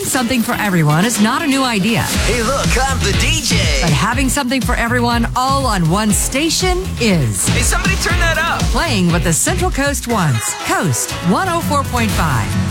something for everyone is not a new idea. Hey, look, I'm the DJ. But having something for everyone all on one station is. Hey, somebody turn that up. Playing what the Central Coast wants. Coast 104.5.